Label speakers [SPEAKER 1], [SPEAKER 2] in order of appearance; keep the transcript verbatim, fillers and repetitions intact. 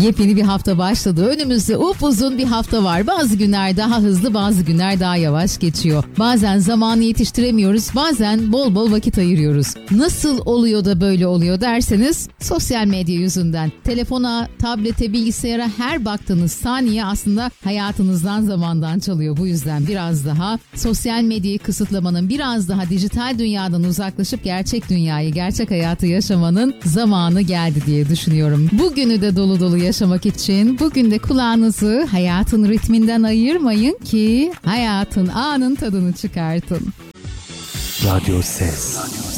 [SPEAKER 1] Yepyeni bir hafta başladı. Önümüzde upuzun bir hafta var. Bazı günler daha hızlı, bazı günler daha yavaş geçiyor. Bazen zamanı yetiştiremiyoruz, bazen bol bol vakit ayırıyoruz. Nasıl oluyor da böyle oluyor derseniz sosyal medya yüzünden. Telefona, tablete, bilgisayara her baktığınız saniye aslında hayatınızdan, zamandan çalıyor. Bu yüzden biraz daha sosyal medyayı kısıtlamanın, biraz daha dijital dünyadan uzaklaşıp gerçek dünyayı, gerçek hayatı yaşamanın zamanı geldi diye düşünüyorum. Bugünü de dolu dolu yaşamak için bugün de kulağınızı hayatın ritminden ayırmayın ki hayatın anın tadını çıkartın.
[SPEAKER 2] Radyo Ses.